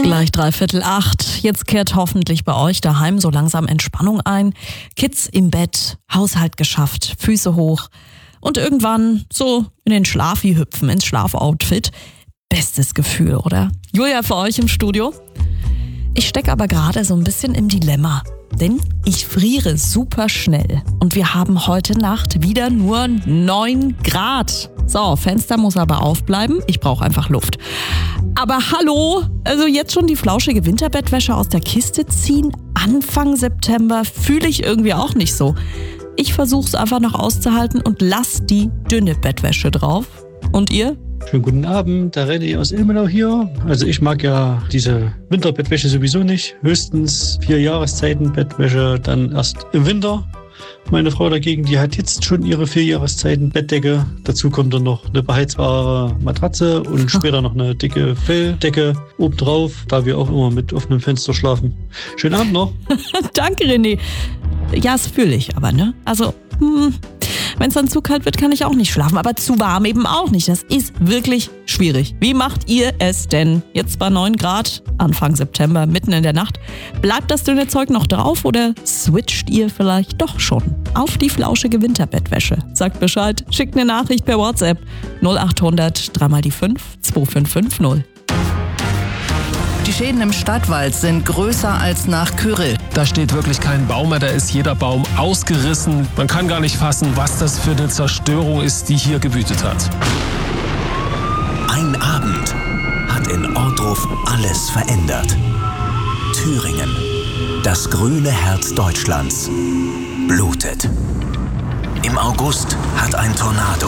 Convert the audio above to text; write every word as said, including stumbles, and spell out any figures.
Gleich dreiviertel acht. Jetzt kehrt hoffentlich bei euch daheim so langsam Entspannung ein. Kids im Bett, Haushalt geschafft, Füße hoch und irgendwann so in den Schlafi hüpfen, ins Schlafoutfit. Bestes Gefühl, oder? Julia für euch im Studio. Ich stecke aber gerade so ein bisschen im Dilemma, denn ich friere super schnell und wir haben heute Nacht wieder nur neun Grad. So, Fenster muss aber aufbleiben, ich brauche einfach Luft. Aber hallo, also jetzt schon die flauschige Winterbettwäsche aus der Kiste ziehen? Anfang September fühle ich irgendwie auch nicht so. Ich versuche es einfach noch auszuhalten und lass die dünne Bettwäsche drauf. Und ihr? Schönen guten Abend, der René aus Ilmenau hier. Also ich mag ja diese Winterbettwäsche sowieso nicht. Höchstens vier Jahreszeiten Bettwäsche, dann erst im Winter. Meine Frau dagegen, die hat jetzt schon ihre vier Jahreszeiten Bettdecke. Dazu kommt dann noch eine beheizbare Matratze und später noch eine dicke Felldecke obendrauf, da wir auch immer mit offenem Fenster schlafen. Schönen Abend noch. Danke, René. Ja, das fühle ich aber, ne? Also, hm, wenn es dann zu kalt wird, kann ich auch nicht schlafen, aber zu warm eben auch nicht. Das ist wirklich schwierig. Wie macht ihr es denn? Jetzt bei neun Grad, Anfang September, mitten in der Nacht. Bleibt das dünne Zeug noch drauf oder switcht ihr vielleicht doch schon auf die flauschige Winterbettwäsche? Sagt Bescheid, schickt eine Nachricht per WhatsApp null acht hundert drei mal die fünf zwei fünf fünf null. Die Schäden im Stadtwald sind größer als nach Kyrill. Da steht wirklich kein Baum mehr, da ist jeder Baum ausgerissen. Man kann gar nicht fassen, was das für eine Zerstörung ist, die hier gewütet hat. Ein Abend hat in Ohrdruf alles verändert. Thüringen, das grüne Herz Deutschlands, blutet. Im August hat ein Tornado